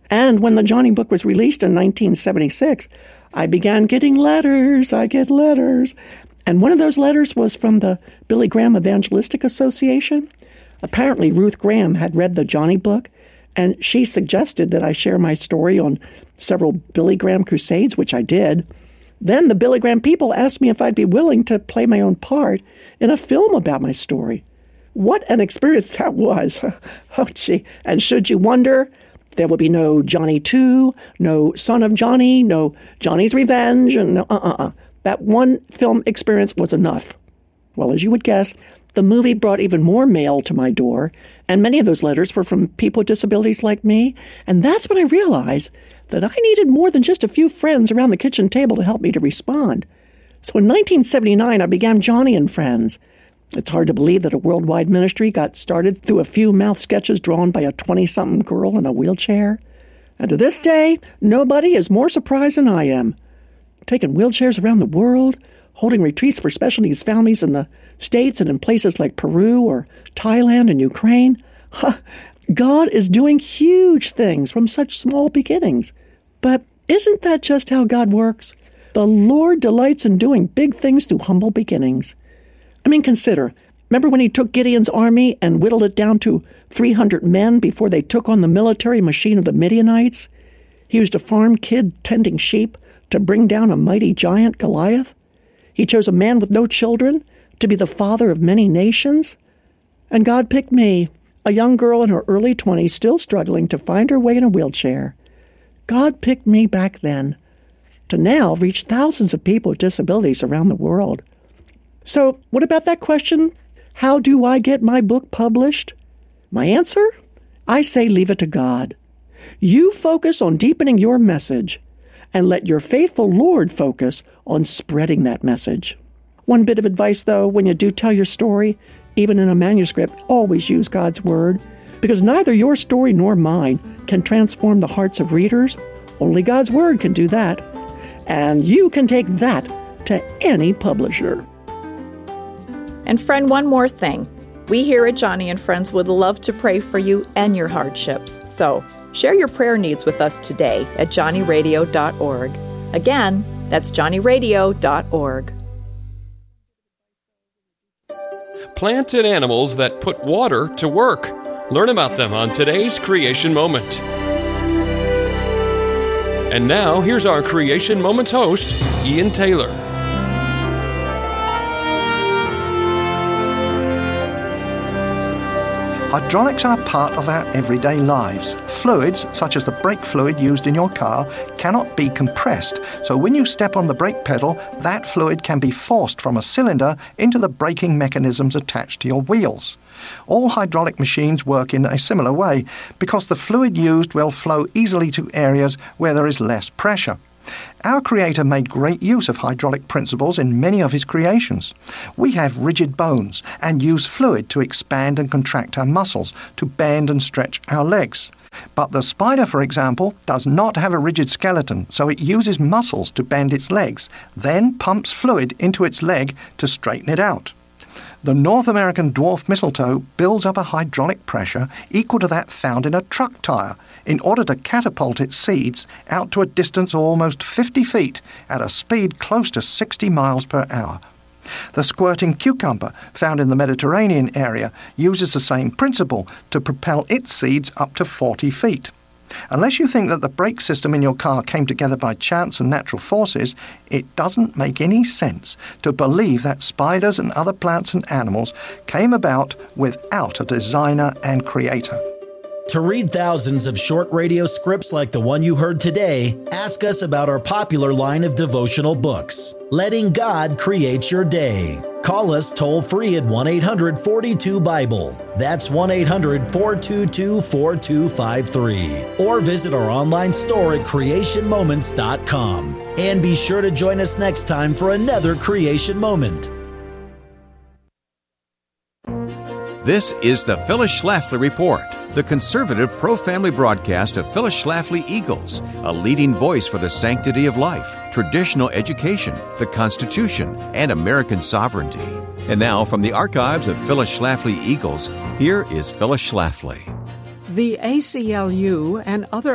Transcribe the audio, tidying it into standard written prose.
And when the Johnny book was released in 1976, I began getting letters. I get letters. And one of those letters was from the Billy Graham Evangelistic Association. Apparently, Ruth Graham had read the Johnny book, and she suggested that I share my story on several Billy Graham crusades, which I did. Then the Billy Graham people asked me if I'd be willing to play my own part in a film about my story. What an experience that was. Oh, gee. And should you wonder, there will be no Johnny 2, no Son of Johnny, no Johnny's Revenge, and no, That one film experience was enough. Well, as you would guess, the movie brought even more mail to my door, and many of those letters were from people with disabilities like me, and that's when I realized that I needed more than just a few friends around the kitchen table to help me to respond. So in 1979, I began Johnny and Friends. It's hard to believe that a worldwide ministry got started through a few mouth sketches drawn by a 20-something girl in a wheelchair. And to this day, nobody is more surprised than I am. Taking wheelchairs around the world, holding retreats for special needs families in the States and in places like Peru or Thailand and Ukraine. God is doing huge things from such small beginnings. But isn't that just how God works? The Lord delights in doing big things through humble beginnings. I mean, consider, remember when he took Gideon's army and whittled it down to 300 men before they took on the military machine of the Midianites? He used a farm kid tending sheep to bring down a mighty giant, Goliath. He chose a man with no children to be the father of many nations. And God picked me, a young girl in her early 20s, still struggling to find her way in a wheelchair. God picked me back then to now reach thousands of people with disabilities around the world. So what about that question? How do I get my book published? My answer? I say leave it to God. You focus on deepening your message and let your faithful Lord focus on spreading that message. One bit of advice, though, when you do tell your story, even in a manuscript, always use God's Word, because neither your story nor mine can transform the hearts of readers. Only God's Word can do that. And you can take that to any publisher. And friend, one more thing. We here at Johnny and Friends would love to pray for you and your hardships. So share your prayer needs with us today at johnnyradio.org. Again, that's johnnyradio.org. Plants and animals that put water to work. Learn about them on today's Creation Moment. And now, here's our Creation Moments host, Ian Taylor. Hydraulics are part of our everyday lives. Fluids, such as the brake fluid used in your car, cannot be compressed, so when you step on the brake pedal, that fluid can be forced from a cylinder into the braking mechanisms attached to your wheels. All hydraulic machines work in a similar way, because the fluid used will flow easily to areas where there is less pressure. Our Creator made great use of hydraulic principles in many of His creations. We have rigid bones and use fluid to expand and contract our muscles, to bend and stretch our legs. But the spider, for example, does not have a rigid skeleton, so it uses muscles to bend its legs, then pumps fluid into its leg to straighten it out. The North American dwarf mistletoe builds up a hydraulic pressure equal to that found in a truck tire, in order to catapult its seeds out to a distance of almost 50 feet at a speed close to 60 miles per hour. The squirting cucumber, found in the Mediterranean area, uses the same principle to propel its seeds up to 40 feet. Unless you think that the brake system in your car came together by chance and natural forces, it doesn't make any sense to believe that spiders and other plants and animals came about without a designer and creator. To read thousands of short radio scripts like the one you heard today, ask us about our popular line of devotional books, Letting God Create Your Day. Call us toll-free at 1-800-42-BIBLE. That's 1-800-422-4253. Or visit our online store at creationmoments.com. And be sure to join us next time for another Creation Moment. This is the Phyllis Schlafly Report, the conservative pro-family broadcast of Phyllis Schlafly Eagles, a leading voice for the sanctity of life, traditional education, the Constitution, and American sovereignty. And now, from the archives of Phyllis Schlafly Eagles, here is Phyllis Schlafly. The ACLU and other